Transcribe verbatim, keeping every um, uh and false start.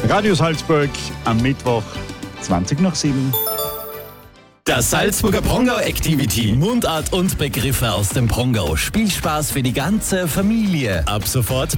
Radio Salzburg am Mittwoch, zwanzig nach sieben. Das Salzburger Prongau Activity. Mundart und Begriffe aus dem Prongau. Spielspaß für die ganze Familie. Ab sofort